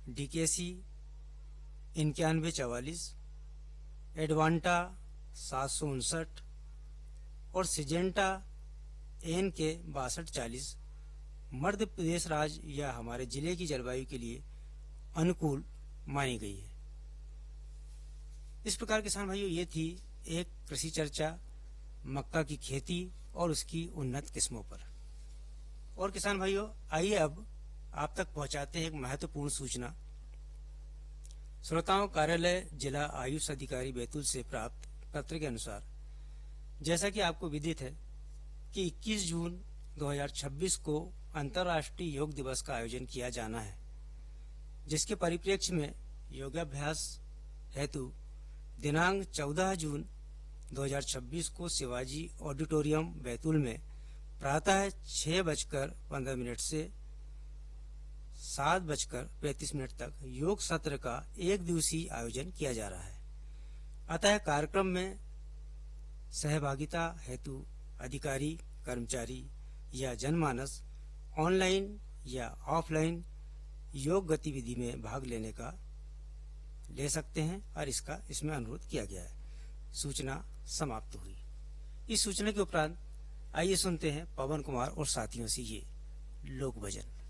DKC 9144, Advanta 759 और Syngenta ANK 6240 Madhya Pradesh राज्य या हमारे जिले की जलवायु के लिए अनुकूल मानी गई है। इस प्रकार किसान भाइयों, ये थी एक कृषि चर्चा मक्का की खेती और उसकी उन्नत किस्मों पर। और किसान भाइयों, आइए अब आप तक पहुंचाते हैं एक महत्वपूर्ण सूचना। श्रोताओं, कार्यालय जिला आयुष अधिकारी बैतूल से प्राप्त पत्र के अनुसार, जैसा कि आपको विदित है कि 21 जून 2026 को अंतर्राष्ट्रीय योग दिवस का आयोजन किया जाना है, जिसके परिप्रेक्ष्य में योगाभ्यास हेतु दिनांक 14 जून 2026 को शिवाजी ऑडिटोरियम बैतूल में प्रातः 6:15 से 7:35 तक योग सत्र का एक दिवसीय आयोजन किया जा रहा है। अतः कार्यक्रम में सहभागिता हेतु अधिकारी, कर्मचारी या जनमानस ऑनलाइन या ऑफलाइन योग गतिविधि में भाग ले सकते हैं और इसमें अनुरोध किया गया है। सूचना समाप्त हुई। इस सूचना के उपरांत आइए सुनते हैं पवन कुमार और साथियों से ये लोक भजन।